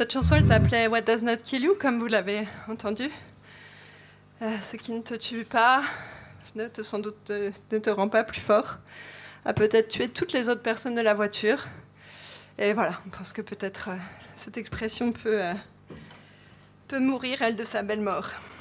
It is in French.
Cette chanson, elle s'appelait What Does Not Kill You, comme vous l'avez entendu. Ce qui ne te tue pas ne te rend pas plus fort, a peut-être tué toutes les autres personnes de la voiture. Et voilà, on pense que peut-être cette expression peut mourir, elle, de sa belle mort.